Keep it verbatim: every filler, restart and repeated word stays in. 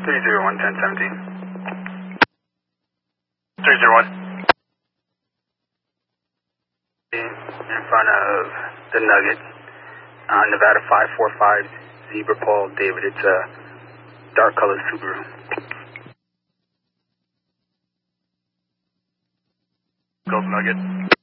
three zero one, ten seventeen. three zero one. In front of the Nugget, uh, Nevada five four five, Zebra Paul David. It's a dark colored Subaru. Golf Nugget.